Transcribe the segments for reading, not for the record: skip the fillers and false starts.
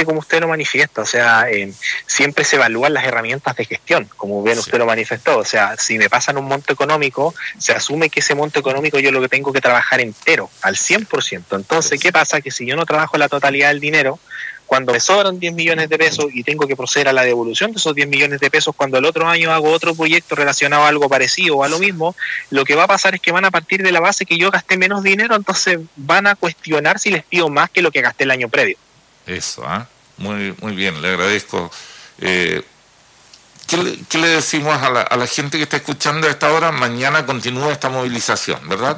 exactamente como usted lo manifiesta, o sea, siempre se evalúan las herramientas de gestión, como bien usted lo manifestó, o sea, si me pasan un monto económico, se asume que ese monto económico yo lo que tengo que trabajar entero, al 100%. Entonces, ¿qué pasa? Que si yo no trabajo la totalidad del dinero, cuando me sobran 10 millones de pesos y tengo que proceder a la devolución de esos 10 millones de pesos, cuando el otro año hago otro proyecto relacionado a algo parecido o a lo mismo, lo que va a pasar es que van a partir de la base que yo gasté menos dinero, entonces van a cuestionar si les pido más que lo que gasté el año previo. Eso, muy, muy bien, le agradezco. ¿Qué le decimos a la gente que está escuchando a esta hora? Mañana continúa esta movilización, ¿verdad?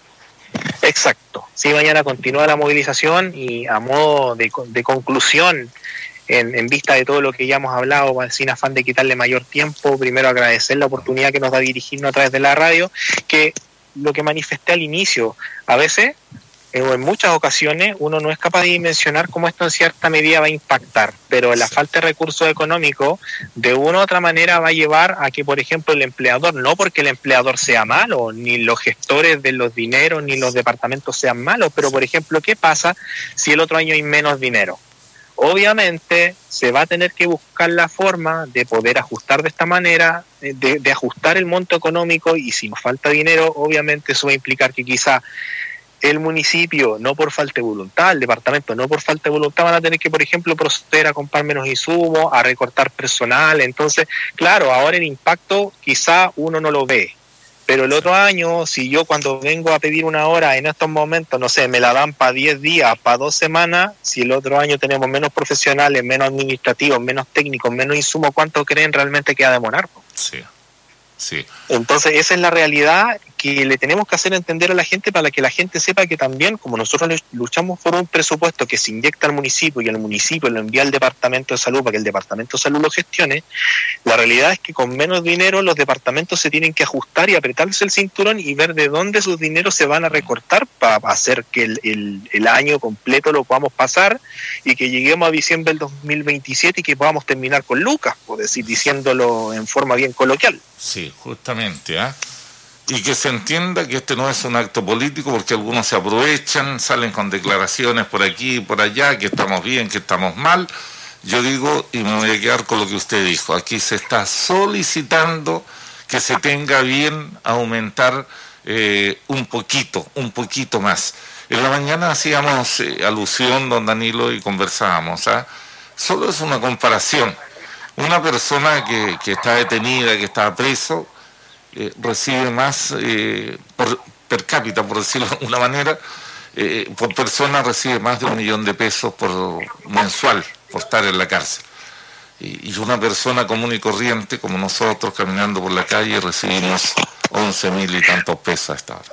Exacto. Sí, mañana continúa la movilización y a modo de conclusión, en vista de todo lo que ya hemos hablado, sin afán de quitarle mayor tiempo, primero agradecer la oportunidad que nos da dirigirnos a través de la radio, que lo que manifesté al inicio, a veces o en muchas ocasiones uno no es capaz de dimensionar cómo esto en cierta medida va a impactar, pero la falta de recursos económicos de una u otra manera va a llevar a que, por ejemplo, el empleador, no porque el empleador sea malo, ni los gestores de los dineros, ni los departamentos sean malos, pero, por ejemplo, ¿qué pasa si el otro año hay menos dinero? Obviamente se va a tener que buscar la forma de poder ajustar de esta manera, de ajustar el monto económico, y si nos falta dinero, obviamente eso va a implicar que quizá el municipio, no por falta de voluntad, el departamento, no por falta de voluntad, van a tener que, por ejemplo, proceder a comprar menos insumos, a recortar personal. Entonces, claro, ahora el impacto quizá uno no lo ve, pero el otro año, si yo cuando vengo a pedir una hora en estos momentos, no sé, me la dan para 10 días, para 2 semanas, si el otro año tenemos menos profesionales, menos administrativos, menos técnicos, menos insumos, ¿cuánto creen realmente que va a demorar? Sí, sí. Entonces, esa es la realidad que le tenemos que hacer entender a la gente, para que la gente sepa que también, como nosotros luchamos por un presupuesto que se inyecta al municipio y el municipio lo envía al Departamento de Salud para que el Departamento de Salud lo gestione, la realidad es que con menos dinero los departamentos se tienen que ajustar y apretarse el cinturón y ver de dónde sus dineros se van a recortar para hacer que el año completo lo podamos pasar y que lleguemos a diciembre del 2027 y que podamos terminar con lucas, por decir, diciéndolo en forma bien coloquial. Sí, justamente, y que se entienda que este no es un acto político, porque algunos se aprovechan, salen con declaraciones por aquí y por allá, que estamos bien, que estamos mal. Yo digo, y me voy a quedar con lo que usted dijo, aquí se está solicitando que se tenga bien aumentar un poquito más. En la mañana hacíamos alusión, don Danilo, y conversábamos, solo es una comparación. Una persona que está detenida, que está preso, recibe más per cápita, por decirlo de alguna manera, por persona recibe más de 1 millón de pesos por mensual por estar en la cárcel. Y una persona común y corriente como nosotros, caminando por la calle, recibimos 11.000 y tantos pesos a esta hora.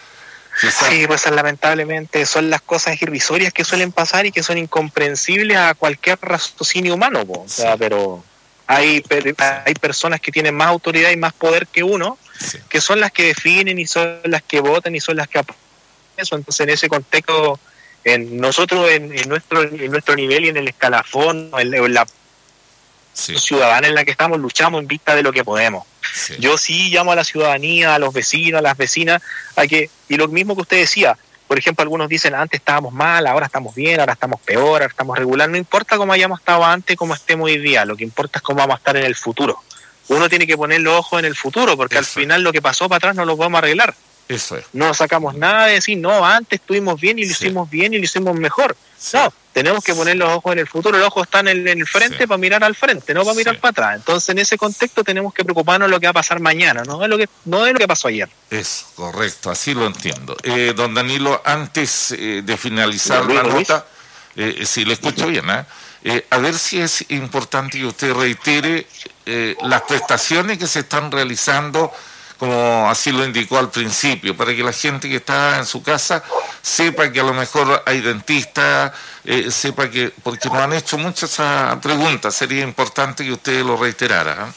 Sí, pues lamentablemente son las cosas irrisorias que suelen pasar y que son incomprensibles a cualquier raciocinio humano, o sea, pero hay personas que tienen más autoridad y más poder que uno, que son las que definen y son las que votan y son las que aprueban eso. Entonces, en ese contexto, nosotros en nuestro nivel y en el escalafón, en la ciudadana en la que estamos, luchamos en vista de lo que podemos. Sí. Yo sí llamo a la ciudadanía, a los vecinos, a las vecinas, a que, y lo mismo que usted decía, por ejemplo, algunos dicen, antes estábamos mal, ahora estamos bien, ahora estamos peor, ahora estamos regular. No importa cómo hayamos estado antes, cómo estemos hoy día, lo que importa es cómo vamos a estar en el futuro. Uno tiene que poner los ojos en el futuro, porque al final lo que pasó para atrás no lo podemos arreglar. Eso es. No sacamos nada de decir, no, antes estuvimos bien y lo hicimos bien y lo hicimos mejor. No, tenemos que poner los ojos en el futuro. Los ojos están en el frente para mirar al frente, no para mirar para atrás. Entonces, en ese contexto tenemos que preocuparnos de lo que va a pasar mañana, no de lo que pasó ayer. Es correcto, así lo entiendo. Don Danilo, antes de finalizar la nota, si le escucho bien, a ver si es importante que usted reitere las prestaciones que se están realizando, como así lo indicó al principio, para que la gente que está en su casa sepa que a lo mejor hay dentistas, sepa que, porque nos han hecho muchas preguntas, sería importante que usted lo reiterara.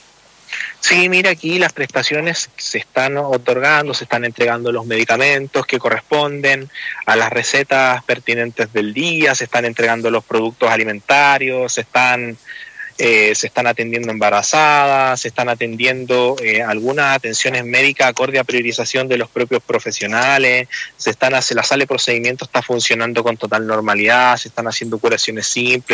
Sí, mira, aquí las prestaciones se están otorgando, se están entregando los medicamentos que corresponden a las recetas pertinentes del día, se están entregando los productos alimentarios, se están atendiendo embarazadas, se están atendiendo algunas atenciones médicas acorde a priorización de los propios profesionales, la sala de procedimientos está funcionando con total normalidad, se están haciendo curaciones simples,